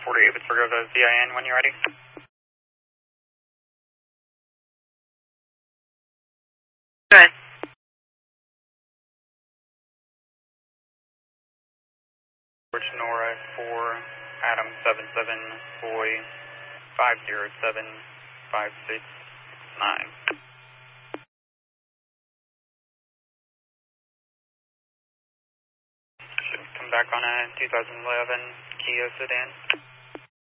48 with Virgo ZIN when you're ready. Go ahead. George Nora 4, Adam 77, Boy 507569. Should come back on a 2011 Kia sedan.